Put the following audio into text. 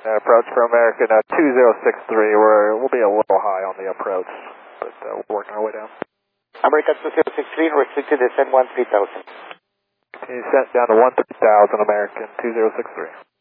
Approach for American 2063. We'll be a little high on the approach, but we're working our way down. American 2063, restricted descent 13,000. Continue descent down to 13,000, American 2063.